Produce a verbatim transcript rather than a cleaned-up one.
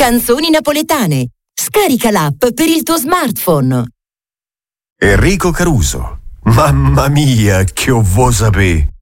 Canzoni napoletane. Scarica l'app per il tuo smartphone. Enrico Caruso. Mamma mia, che ho vuoi sapere.